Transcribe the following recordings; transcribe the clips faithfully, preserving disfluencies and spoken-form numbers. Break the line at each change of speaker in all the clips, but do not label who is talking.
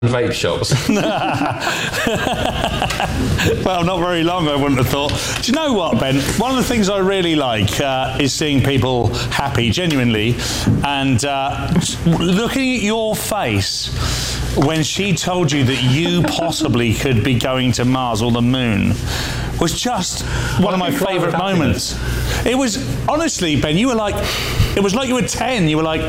vape shops.
Well, not very long, I wouldn't have thought. Do you know what, Ben? One of the things I really like uh, is seeing people happy, genuinely, and uh, looking at your face when she told you that you possibly could be going to Mars or the moon was just one of my favourite moments. It was, honestly, Ben, you were like, it was like you were ten. You were like,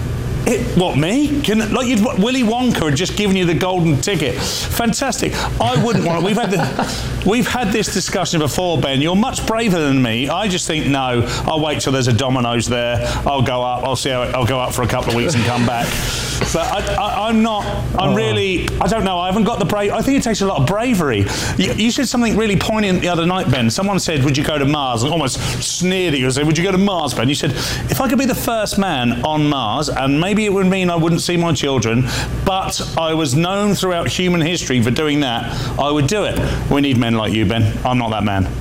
It, what, me? Can, like you'd, Willy Wonka had just given you the golden ticket. Fantastic. I wouldn't want it. We've had, the, we've had this discussion before, Ben. You're much braver than me. I just think, no, I'll wait till there's a Domino's there. I'll go up. I'll see how it, I'll go up for a couple of weeks and come back. But I, I, I'm not, I'm really, I don't know, I haven't got the brave. I think it takes a lot of bravery. You, you said something really poignant the other night, Ben. Someone said, would you go to Mars? And almost sneered at you and said, would you go to Mars, Ben? You said, if I could be the first man on Mars, and maybe it would mean I wouldn't see my children, but I was known throughout human history for doing that, I would do it. We need men like you, Ben. I'm not that man.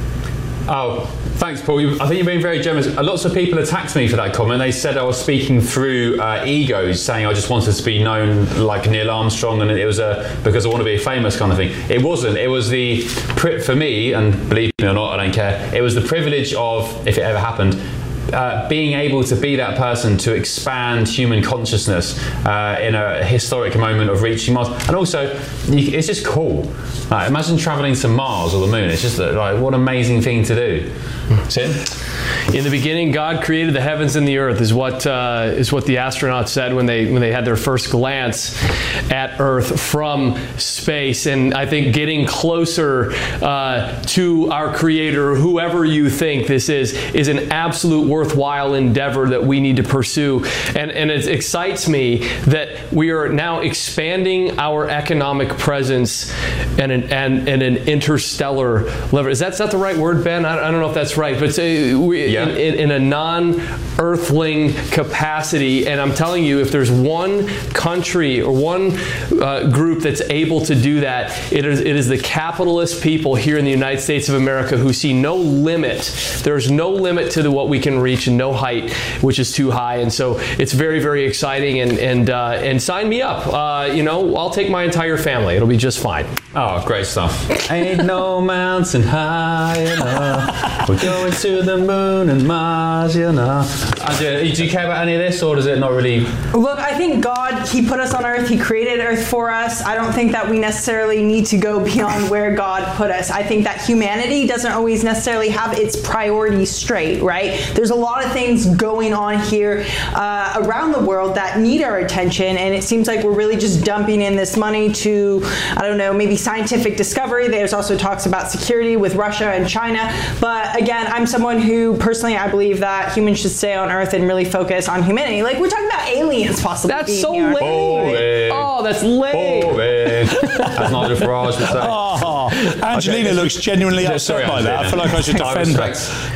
Oh, thanks, Paul. You, I think you've been very generous. Lots of people attacked me for that comment. They said I was speaking through uh, egos, saying I just wanted to be known like Neil Armstrong, and it was a because I want to be famous kind of thing. It wasn't. It was the, for me, and believe me or not, I don't care, it was the privilege of, if it ever happened, Uh, being able to be that person to expand human consciousness uh, in a historic moment of reaching Mars. And also, you, it's just cool. Like, imagine traveling to Mars or the moon. It's just like, what an amazing thing to do. Tim?
In the beginning, God created the heavens and the earth, is what uh, is what the astronauts said when they when they had their first glance at Earth from space. And I think getting closer uh, to our Creator, whoever you think this is, is an absolute worthwhile endeavor that we need to pursue. And and it excites me that we are now expanding our economic presence and an and, and an interstellar level. Is that, is that the right word, Ben? I, I don't know if that's right, but uh, we. Yeah. In, in, in a non-earthling capacity. And I'm telling you, if there's one country or one uh, group that's able to do that, it is, it is the capitalist people here in the United States of America who see no limit. There's no limit to the, what we can reach, and no height which is too high. And so it's very, very exciting. And and uh, and sign me up. Uh, you know, I'll take my entire family. It'll be just fine.
Oh, great stuff. Ain't no mountain high enough. We're going to the moon and Mars, you know. Andrea, do you care about any of this, or does it not really?
Look, I think God, He put us on Earth. He created Earth for us. I don't think that we necessarily need to go beyond where God put us. I think that humanity doesn't always necessarily have its priorities straight, right? There's a lot of things going on here uh, around the world that need our attention, and it seems like we're really just dumping in this money to, I don't know, maybe scientific discovery. There's also talks about security with Russia and China. But again, I'm someone who personally, I believe that humans should stay on Earth and really focus on humanity. Like, we're talking about aliens possibly.
That's
being
so
here.
lame. Oh, that's lame.
Boring. As Nigel Farage would say.
Oh, Angelina okay. looks genuinely upset
sorry,
by that. I feel like I should defend her.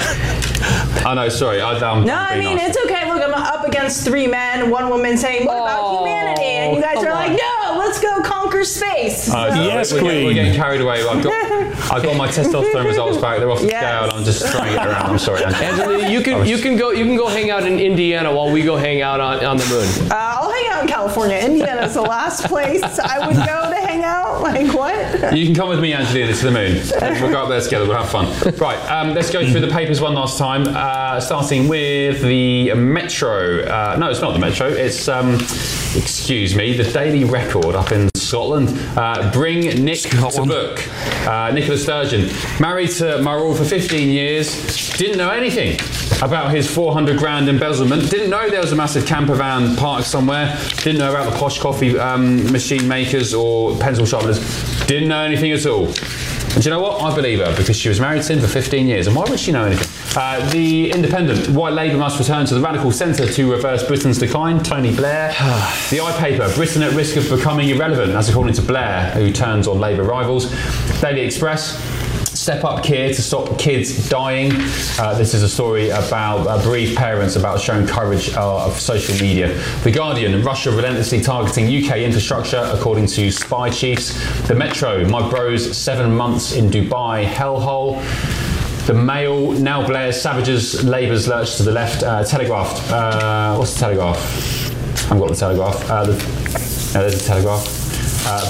Oh no, sorry. I, um,
no, I mean, nice. It's okay. Look, I'm up against three men, one woman saying, what about
oh,
humanity? And you guys are like, no, let's go conquer space.
Uh,
so.
Yes,
we're,
queen.
Getting, we're getting carried away. I've got, I've got my testosterone results back. They're off the
yes.
scale. And I'm just throwing it around. I'm sorry, Angela.
Angela, you can you can go you can go hang out in Indiana while we go hang out on, on the moon.
Uh, I'll hang out in California. Indiana's the last place I would go to hang out. Like what?
You can come with me, Angelina, to the moon. We'll go up there together. We'll have fun. Right. Um, let's go through the papers one last time. Uh, starting with the Metro. Uh, no, it's not the Metro. It's um, excuse me, the Daily Record up in Scotland. Uh, bring Nick Scotland. to book. Uh, Nicola Sturgeon, married to Murrell for fifteen years, didn't know anything about his four hundred grand embezzlement, didn't know there was a massive camper van parked somewhere, didn't know about the posh coffee um, machine makers or pencil sharpeners, didn't know anything at all. And do you know what? I believe her, because she was married to him for fifteen years. And why would she know anything? Uh, the Independent. White Labour must return to the radical centre to reverse Britain's decline. Tony Blair. The iPaper. Britain at risk of becoming irrelevant, as according to Blair, who turns on Labour rivals. Daily Express. Step Up Care to stop kids dying. Uh, this is a story about uh, bereaved parents about showing courage uh, of social media. The Guardian, Russia relentlessly targeting U K infrastructure, according to spy chiefs. The Metro, my bros, seven months in Dubai hellhole. The Mail, now Blair's savages, Labour's lurch to the left. Uh, Telegraph, uh, what's the Telegraph? I haven't got the Telegraph. Uh, the, no, there's the Telegraph. uh,